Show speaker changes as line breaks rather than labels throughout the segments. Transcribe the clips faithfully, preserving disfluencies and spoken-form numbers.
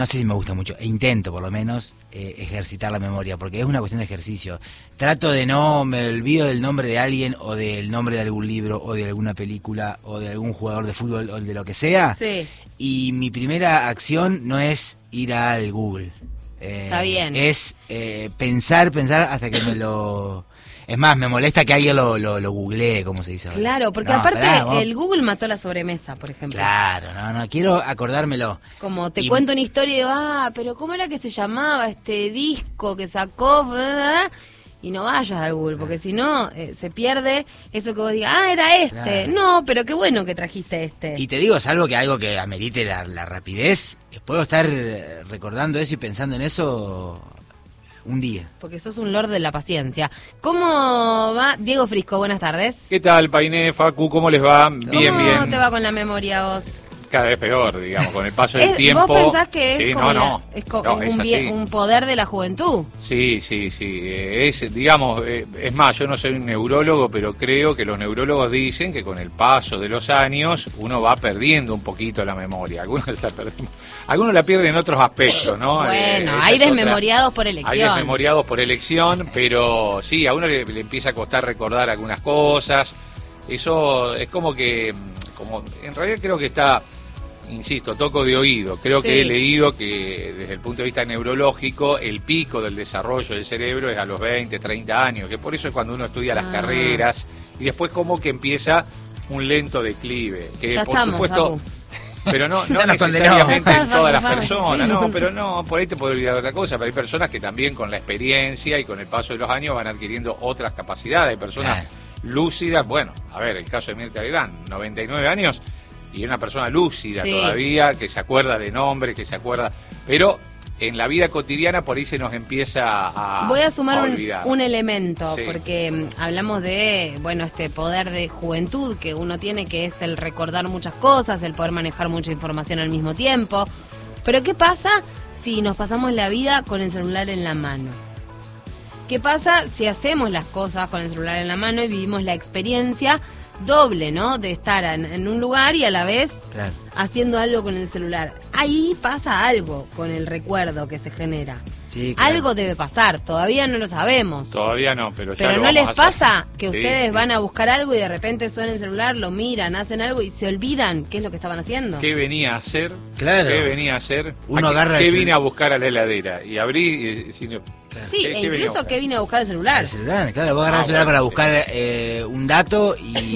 No sé si me gusta mucho, e intento por lo menos eh, ejercitar la memoria, porque es una cuestión de ejercicio. Trato de no, me olvido del nombre de alguien, o del nombre de algún libro, o de alguna película, o de algún jugador de fútbol, o de lo que sea.
Sí.
Y mi primera acción no es ir al Google. Eh,
Está bien.
Es eh, pensar, pensar hasta que me lo... Es más, me molesta que alguien lo, lo, lo googlee, como se dice ahora.
Claro, porque
No,
aparte
pará, vos-
el Google mató la sobremesa, por ejemplo.
Claro, no, no, quiero acordármelo.
Como te
Y-
cuento una historia y digo, ah, pero ¿cómo era que se llamaba este disco que sacó? Y no vayas al Google, porque si no, eh, se pierde eso que vos digas, ah, era este.
Claro.
No, pero qué bueno que trajiste este.
Y te digo, salvo que algo que amerite la, la rapidez, puedo estar eh, recordando eso y pensando en eso un día.
Porque sos un lord de la paciencia. ¿Cómo va? Diego Frisco, buenas tardes.
¿Qué tal, Painé, Facu? ¿Cómo les va? Bien,
¿Cómo
bien.
te va con la memoria vos?
Cada vez peor, digamos, con el paso del
Es-
tiempo.
¿Vos pensás que es
Sí,
como
no,
la-
no.
es co-
No,
un,
es
bien-
así.
un poder de la juventud?
Sí, sí, sí. eh, Es, digamos, eh, es más, yo no soy un neurólogo, pero creo que los neurólogos dicen que con el paso de los años uno va perdiendo un poquito la memoria. Algunos la perdemos, algunos la pierden en otros aspectos, ¿no?
Bueno,
Eh, esa
hay
es otra-
desmemoriados por
Hay
elección.
desmemoriados por elección, pero sí, a uno le, le empieza a costar recordar algunas cosas. Eso es como que, como en realidad creo que está, insisto, toco de oído. Creo
Sí.
que he leído que desde el punto de vista neurológico el pico del desarrollo del cerebro es a los veinte, treinta años, que por eso es cuando uno estudia las
Ah.
carreras y después como que empieza un lento declive. Que
Ya
por
estamos,
supuesto...
Facu.
Pero no, no
Ya nos
necesariamente en
condenó.
todas las
Vamos,
personas,
vamos.
no, pero no, por ahí te puedo olvidar otra cosa, pero hay personas que también con la experiencia y con el paso de los años van adquiriendo otras capacidades, hay personas
Claro.
lúcidas, bueno, a ver, el caso de Mirta Legrand, noventa y nueve años, y una persona lúcida
Sí.
todavía, que se acuerda de nombres, que se acuerda, pero en la vida cotidiana por ahí se nos empieza a
Voy a sumar un,
olvidar.
un elemento,
Sí.
porque mm, hablamos de, bueno, este poder de juventud que uno tiene, que es el recordar muchas cosas, el poder manejar mucha información al mismo tiempo. Pero ¿qué pasa si nos pasamos la vida con el celular en la mano? ¿Qué pasa si hacemos las cosas con el celular en la mano y vivimos la experiencia doble, ¿no? De estar en, en un lugar y a la vez
Claro.
haciendo algo con el celular. Ahí pasa algo con el recuerdo que se genera.
Sí, claro.
Algo debe pasar, todavía no lo sabemos.
Todavía no, pero ya
Pero
lo
¿no les
vamos a hacer.
pasa que
Sí,
ustedes
sí.
van a buscar algo y de repente suena el celular, lo miran, hacen algo y se olvidan qué es lo que estaban haciendo?
¿Qué venía a hacer?
Claro.
¿Qué venía a hacer?
Uno
¿A qué-
agarra
¿Qué
el
vine
cel-
a buscar a la heladera? Y abrí y... si no-
Sí,
¿Qué-
e
qué venía a
incluso
buscar?
que vine a buscar el celular.
El celular, claro, vos agarrás
Ah,
el celular
bueno,
para
sí.
buscar eh, un dato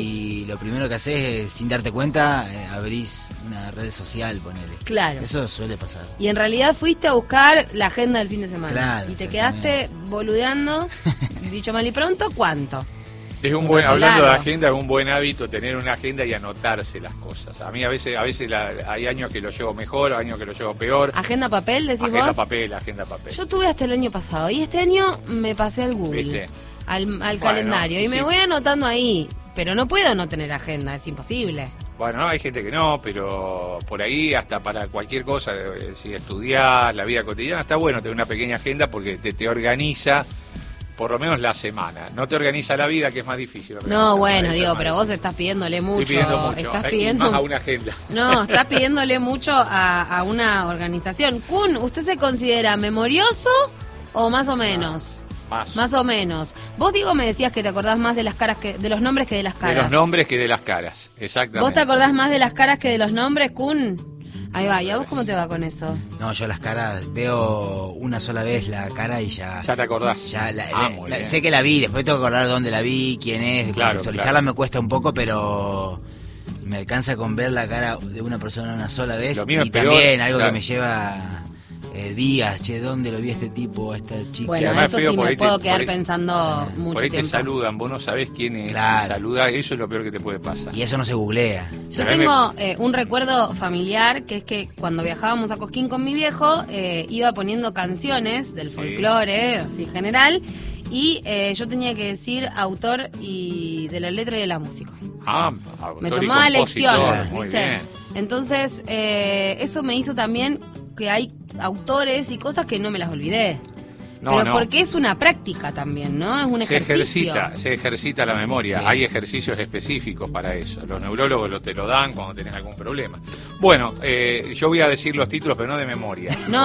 y lo primero que haces es, sin darte cuenta, eh, abrís una red social, ponele.
Claro.
Eso suele pasar.
Y en realidad fuiste a buscar la agenda del fin de semana.
Claro,
y te
exactamente.
quedaste boludeando, dicho mal y pronto, ¿cuánto?
Es un buen,
rato
hablando de
largo.
agenda, es un buen hábito tener una agenda y anotarse las cosas. A mí a veces, a veces la- hay años que lo llevo mejor, años que lo llevo peor.
¿Agenda papel, decís
Agenda
vos?
papel, agenda papel.
Yo tuve hasta el año pasado y este año me pasé al Google,
¿Viste?
al, al calendario y me
sí.
voy anotando ahí. Pero no puedo no tener agenda, es imposible.
Bueno, no, hay gente que no, pero por ahí hasta para cualquier cosa, eh, si estudiar, la vida cotidiana, está bueno tener una pequeña agenda porque te, te organiza por lo menos la semana. No te organiza la vida, que es más difícil.
No,
organizar,
bueno,
eso es
digo,
más
pero vos
difícil.
estás pidiéndole mucho.
Estoy pidiendo mucho,
Estás
eh, y
pidiendo...
más a una agenda.
No, estás pidiéndole mucho a, a una organización. Kun, ¿usted se considera memorioso o más o menos?
Más.
Más o menos. Vos, Diego, me decías que te acordás más de las caras que de los nombres que de las
De
caras.
los nombres que de las caras, exactamente.
¿Vos te acordás más de las caras que de los nombres, Kun? Ahí va, ¿y a vos cómo te va con eso?
No, yo las caras, veo una sola vez la cara y ya...
Ya te acordás.
Ya la-
Ah,
la-
muy
la-
bien.
sé que la vi, después tengo que acordar dónde la vi, quién es,
Claro,
contextualizarla
claro.
me cuesta un poco, pero me alcanza con ver la cara de una persona una sola vez.
Lo mío
Y
es peor,
también algo
claro.
que me lleva eh, días, che, ¿dónde lo vi a este tipo, a esta chica?
Bueno,
además
eso
feo,
sí
por
me
ahí te-
puedo quedar
por ahí-
pensando mucho
Por ahí te
tiempo.
saludan, vos no sabés quién es,
Claro.
y saluda, eso es lo peor que te puede pasar.
Y eso no se googlea.
Yo
A mí
tengo eh, un recuerdo familiar, que es que cuando viajábamos a Cosquín con mi viejo, eh, iba poniendo canciones del
Sí.
folclore, así general, y eh, yo tenía que decir autor y de la letra y de la música.
Ah,
Me
autor y
tomaba
compositor,
lecciones,
muy
¿viste?
bien.
Entonces, eh, eso me hizo también que hay autores y cosas que no me las olvidé.
No,
Pero
no.
porque es una práctica también, ¿no? Es un
Se
ejercicio.
ejercita, se ejercita la memoria.
Sí.
Hay ejercicios específicos para eso. Los neurólogos lo, te lo dan cuando tenés algún problema. Bueno, eh, yo voy a decir los títulos, pero no de memoria.
No,